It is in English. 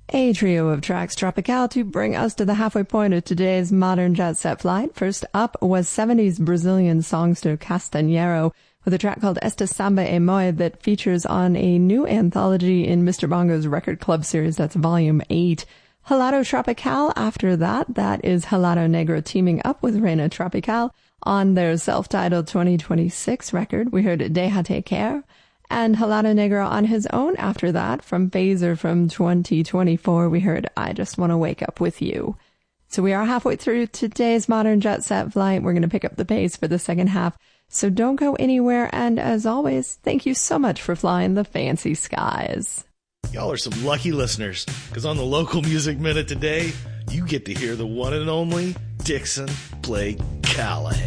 A trio of tracks Tropical to bring us to the halfway point of today's Modern Jet Set Flight. First up was 70s Brazilian songster Castanheiro with a track called Esta Samba e Moi that features on a new anthology in Mr. Bongo's Record Club series. That's Volume 8. Helado Tropical after that. That is Helado Negro teaming up with Reina Tropical on their self-titled 2026 record. We heard Deja Te Care. And Helado Negro on his own after that. From Phaser from 2024, we heard I Just Want to Wake Up With You. So we are halfway through today's Modern Jet Set Flight. We're going to pick up the pace for the second half. So don't go anywhere. And as always, thank you so much for flying the fancy skies. Y'all are some lucky listeners, because on the Local Music Minute today, you get to hear the one and only Dixon play Callahan.